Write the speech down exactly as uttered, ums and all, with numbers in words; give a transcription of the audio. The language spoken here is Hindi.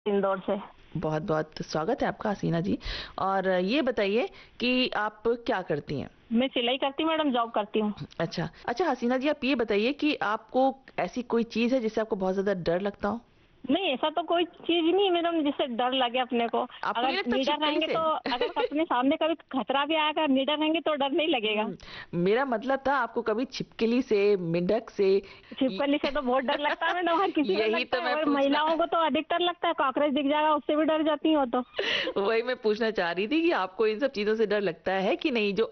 इंदौर से। बहुत बहुत स्वागत है आपका हसीना जी। और ये बताइए कि आप क्या करती हैं? मैं सिलाई करती हूँ मैडम, जॉब करती हूँ। अच्छा अच्छा, हसीना जी आप ये बताइए कि आपको ऐसी कोई चीज है जिससे आपको बहुत ज्यादा डर लगता हो? नहीं, ऐसा तो कोई चीज नहीं है मैडम जिससे डर लगे अपने को। आपको अगर नहीं लगता निडर छिपकली रहेंगे से? तो, अगर अपने सामने कभी खतरा भी आएगा, निडर रहेंगे तो डर नहीं लगेगा। हम्म, मेरा मतलब था आपको कभी छिपकली से, मेंढक से। य- छिपकली से तो बहुत डर लगता है मैडम, हर किसी को यही लगता तो है, मैं और पूछना महिलाओं को तो अधिकतर लगता है। कॉकरोच दिख जाएगा उससे भी डर जाती हो तो। वही मैं पूछना चाह रही थी कि आपको इन सब चीजों से डर लगता है कि नहीं, जो